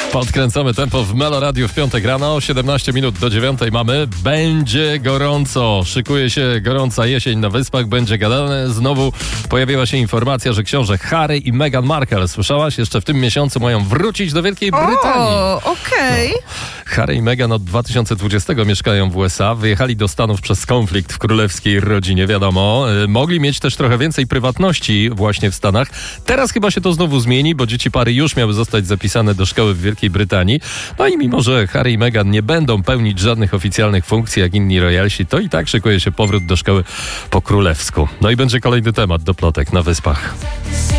Podkręcamy tempo w Melo Radio w piątek rano, 17 minut do 9 mamy. Będzie gorąco, szykuje się gorąca jesień na Wyspach, będzie gadane. Znowu pojawiła się informacja, że książę Harry i Meghan Markle, słyszałaś, jeszcze w tym miesiącu mają wrócić do Wielkiej Brytanii. O, okej. Harry i Meghan od 2020 mieszkają w USA, wyjechali do Stanów przez konflikt w królewskiej rodzinie, wiadomo. Mogli mieć też trochę więcej prywatności właśnie w Stanach. Teraz chyba się to znowu zmieni, bo dzieci pary już miały zostać zapisane do szkoły w Wielkiej Brytanii. No i mimo, że Harry i Meghan nie będą pełnić żadnych oficjalnych funkcji jak inni royalsi, to i tak szykuje się powrót do szkoły po królewsku. No i będzie kolejny temat do plotek na Wyspach.